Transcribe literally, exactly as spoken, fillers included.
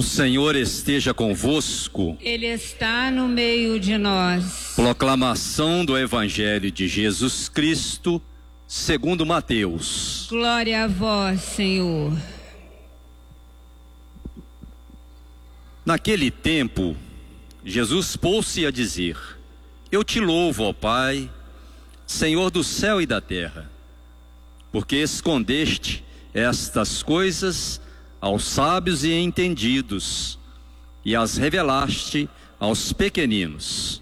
O Senhor esteja convosco. Ele está no meio de nós. Proclamação do Evangelho de Jesus Cristo, segundo Mateus. Glória a vós, Senhor. Naquele tempo, Jesus pôs-se a dizer: Eu te louvo, ó Pai, Senhor do céu e da terra, porque escondeste estas coisas aos sábios e entendidos, e as revelaste aos pequeninos.